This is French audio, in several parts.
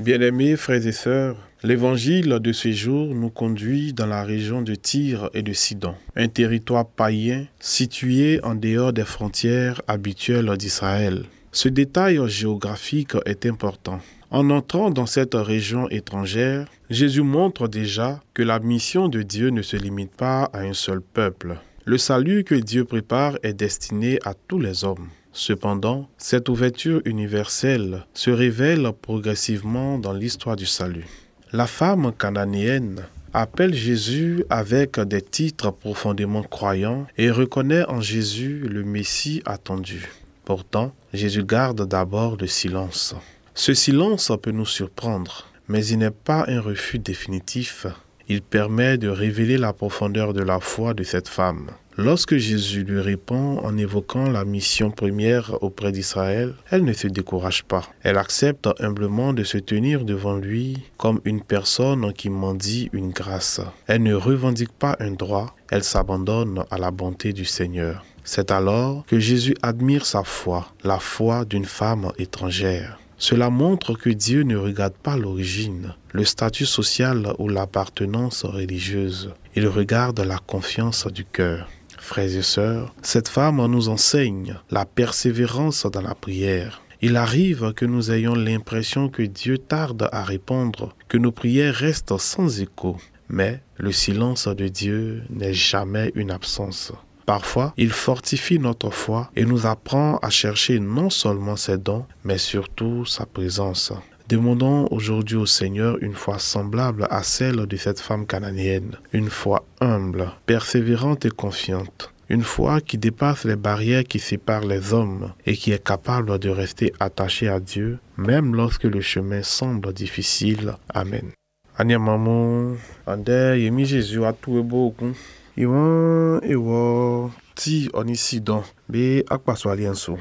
Bien-aimés frères et sœurs, l'évangile de ce jour nous conduit dans la région de Tyr et de Sidon, un territoire païen situé en dehors des frontières habituelles d'Israël. Ce détail géographique est important. En entrant dans cette région étrangère, Jésus montre déjà que la mission de Dieu ne se limite pas à un seul peuple. Le salut que Dieu prépare est destiné à tous les hommes. Cependant, cette ouverture universelle se révèle progressivement dans l'histoire du salut. La femme cananéenne appelle Jésus avec des titres profondément croyants et reconnaît en Jésus le Messie attendu. Pourtant, Jésus garde d'abord le silence. Ce silence peut nous surprendre, mais il n'est pas un refus définitif. Il permet de révéler la profondeur de la foi de cette femme. Lorsque Jésus lui répond en évoquant la mission première auprès d'Israël, elle ne se décourage pas. Elle accepte humblement de se tenir devant lui comme une personne qui mendie une grâce. Elle ne revendique pas un droit, elle s'abandonne à la bonté du Seigneur. C'est alors que Jésus admire sa foi, la foi d'une femme étrangère. Cela montre que Dieu ne regarde pas l'origine, le statut social ou l'appartenance religieuse. Il regarde la confiance du cœur. Frères et sœurs, cette femme nous enseigne la persévérance dans la prière. Il arrive que nous ayons l'impression que Dieu tarde à répondre, que nos prières restent sans écho. Mais le silence de Dieu n'est jamais une absence. Parfois, il fortifie notre foi et nous apprend à chercher non seulement ses dons, mais surtout sa présence. Demandons aujourd'hui au Seigneur une foi semblable à celle de cette femme cananéenne, une foi humble, persévérante et confiante, une foi qui dépasse les barrières qui séparent les hommes et qui est capable de rester attachée à Dieu, même lorsque le chemin semble difficile. Amen. Anyamamu, ande yemi Jésus a tout eboku. Iwan ewo ti oni Sidon be akpaso alienso.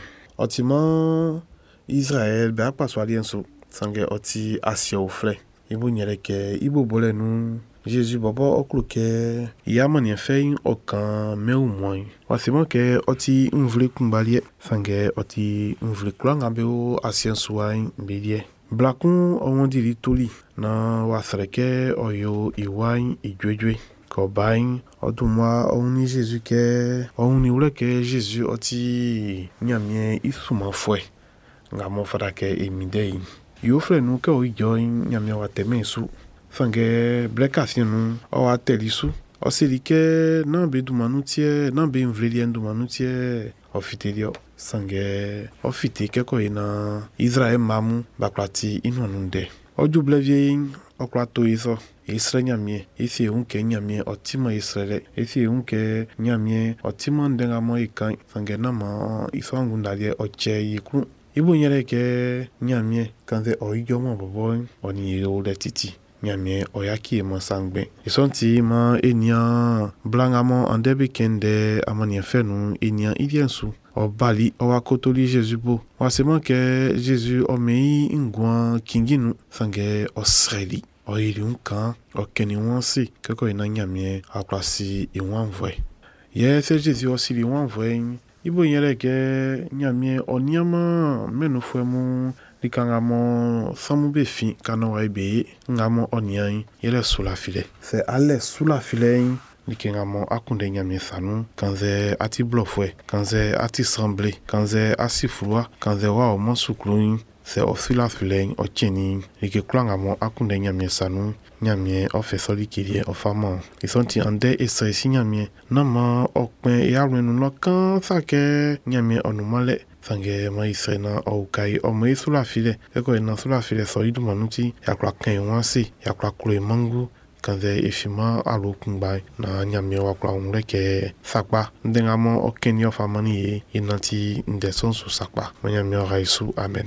Otima Israël be akpaso alienso. Sange oti asia ofle. Ibu nyereke ibu bolenu. Jésus bobo okluke yamani fein okan meu moy. Wasimo ke oti unvle kumbalie. Sange oti unvle klanga beo asienso wain bedie. Blakun omondiri toli na wasreke oyo iwain idwedwe. Kobain odumwa oni Jésus ke oni ule ke Jésus oti nyamie isuma fwe ngamo fada ke emidei yo fle nu ke o join nyamie wateme su fange blekation nu o atelisu o selike nan be dumanu tie nan be mvleli ndumanu tie ofitelio sange ofite ke ko ina Israël mamu baklati inonunde o dublevie oklato iso Israël nyamie isi unke nyamie otima Israël isi unke nyamie otima ndengamo ikan fangena ma iswangundalie oche yiku ibu nyere ke nyamie kanze oijomo bobo oni yole titi nyamie oyaki mo sangbe isonti ma enia blangamo andebe kende amani fenu enia idiensu obali owakotoli Jésus bo wasema ke Jésus omei ngwan kinginu sange osreli oiri kan okeni wansi keko ina nyamie aklasi iwanvwe ye se Jésus osili wanvwe ibo nyere ke nyamie oniama menufwemu likangamo samube fi kanowa ibe ngamo onian yele sula file se ale sula file likengamo akunde nyamie sanu kanze ati blofwe kanze ati semble kanze asifurwa kanze wa omansuklu se osula file ocheni likengamo akunde nyamie sanu nyamie ofesoli kilie ofama isonti ande esresi nyamie nama okpen yalwenu lokan sake nyamie onumale sange ma isrena okai omwe sula file eko ina sula file so idu manuti yakla kan wansi yakla kule mangu kanze efima alokunbai na nyamie wakla unleke sakpa ndengamo okeni ofamani inanti ndesonsu sakpa nyamie raisu amen.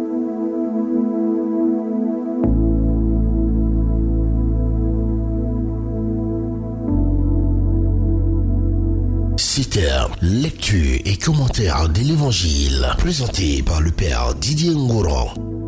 Citer, lecture et commentaire de l'Évangile, présenté par le Père Didier Ngouran.